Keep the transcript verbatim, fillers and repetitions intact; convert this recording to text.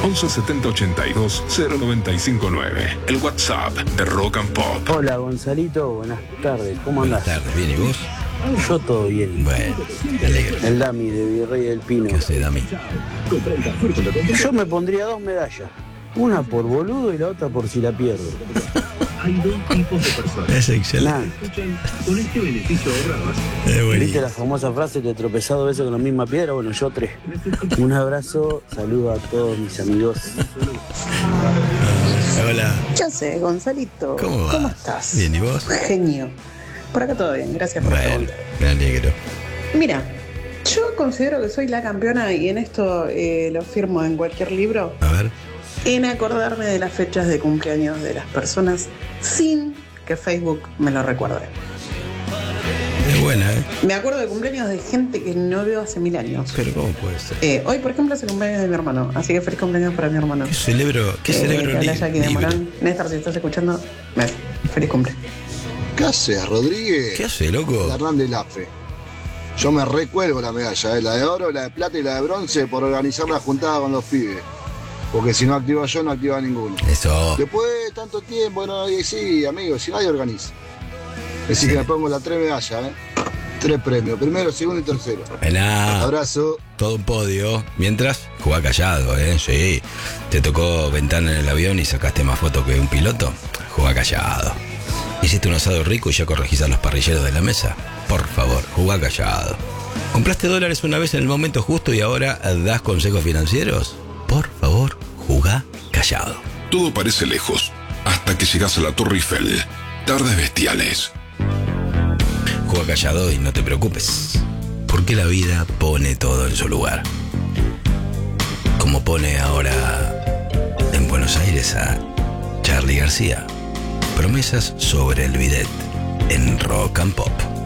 once setenta ochenta y dos cero noventa y cinco nueve. El WhatsApp de Rock and Pop. Hola Gonzalito, buenas tardes, ¿cómo andás? Buenas tardes, ¿bien y vos? Yo todo bien. Bueno, me alegro. El Dami de Virrey del Pino. ¿Qué hace, Dami? Yo me pondría dos medallas. Una por boludo y la otra por si la pierdo. Hay dos tipos de personas. Es excelente. Nah. Escuchan, con este beneficio ahorrabas. Es ¿Viste buenísimo. la famosa frase que tropezás dos veces con la misma piedra? Bueno, yo tres. Un abrazo, saludo a todos mis amigos. Hola. Yo sé, Gonzalito. ¿Cómo va? ¿Cómo estás? Bien, ¿y vos? Genio. Por acá todo bien, gracias por Bueno, preguntar. me alegro. Mira, yo considero que soy la campeona y en esto eh, lo firmo en cualquier libro, A ver. en acordarme de las fechas de cumpleaños de las personas sin que Facebook me lo recuerde. Es buena, ¿eh? Me acuerdo de cumpleaños de gente que no veo hace mil años. Pero ¿cómo puede ser? Eh, hoy, por ejemplo, es el cumpleaños de mi hermano, así que feliz cumpleaños para mi hermano. ¿Qué celebro? ¿Qué Eh, celebro que habla li- Jackie de libre? Morán. Néstor, si estás escuchando, me- feliz cumple. ¿Qué haces, Rodríguez? ¿Qué hace, loco? La Hernández Lafe. Yo me recuelgo la medalla, ¿eh? La de oro, la de plata y la de bronce por organizar la juntada con los pibes. Porque si no activa yo, no activa ninguno. Eso. Después de tanto tiempo, no, y sí, amigo, si nadie organiza. Así que me pongo las tres medallas, ¿eh? Tres premios, primero, segundo y tercero. Buena. Abrazo. Todo un podio. Mientras, jugá callado, ¿eh? Sí. Te tocó ventana en el avión y sacaste más fotos que un piloto. Jugá callado. Hiciste un asado rico y ya corregís a los parrilleros de la mesa. Por favor, jugá callado. ¿Compraste dólares una vez en el momento justo y ahora das consejos financieros? Por favor, jugá callado. Todo parece lejos, hasta que llegas a la Torre Eiffel. Tardes bestiales. Jugá callado y no te preocupes, porque la vida pone todo en su lugar. Como pone ahora en Buenos Aires a Charly García. Promesas sobre el bidet en Rock and Pop.